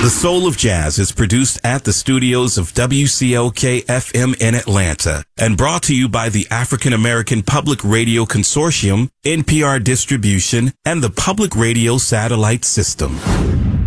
The Soul of Jazz is produced at the studios of WCLK-FM in Atlanta and brought to you by the African American Public Radio Consortium, NPR Distribution, and the Public Radio Satellite System.